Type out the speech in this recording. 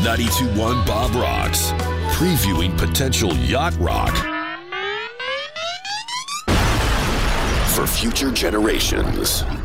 92.1 Bob Rocks, previewing potential yacht rock for future generations.